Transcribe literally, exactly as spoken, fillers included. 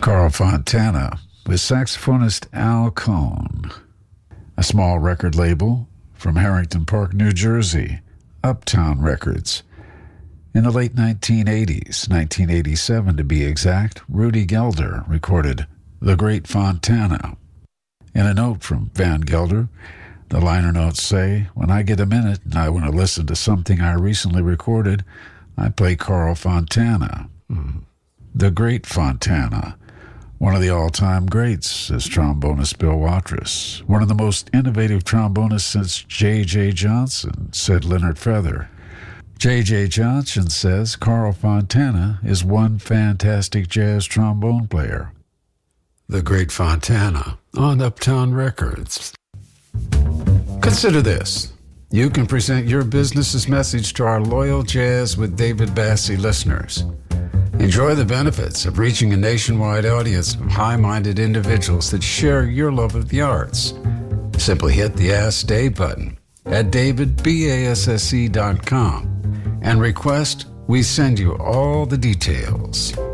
Carl Fontana with saxophonist Al Cohn. A small record label from Harrington Park, New Jersey, Uptown Records. In the late nineteen eighties, nineteen eighty-seven to be exact, Rudy Gelder recorded The Great Fontana. In a note from Van Gelder, the liner notes say, "When I get a minute and I want to listen to something I recently recorded, I play Carl Fontana." Mm. The Great Fontana, one of the all-time greats, says trombonist Bill Watrous. One of the most innovative trombonists since J J. Johnson, said Leonard Feather. J J. Johnson says Carl Fontana is one fantastic jazz trombone player. The Great Fontana on Uptown Records. Consider this. You can present your business's message to our loyal Jazz with David Bassie listeners. Enjoy the benefits of reaching a nationwide audience of high-minded individuals that share your love of the arts. Simply hit the Ask Dave button at david basse dot com and request we send you all the details.